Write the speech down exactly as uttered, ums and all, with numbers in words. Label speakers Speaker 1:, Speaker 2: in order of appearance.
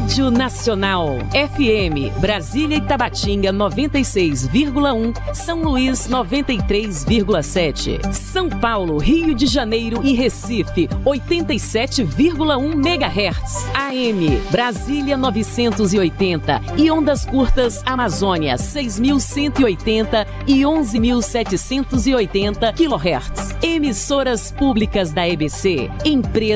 Speaker 1: Rádio Nacional. F M, Brasília e Tabatinga noventa e seis vírgula um, São Luís noventa e três vírgula sete. São Paulo, Rio de Janeiro e Recife oitenta e sete vírgula um megahertz. A M, Brasília novecentos e oitenta e ondas curtas Amazônia seis mil cento e oitenta e onze mil setecentos e oitenta quilohertz. Emissoras públicas da E B C, empresa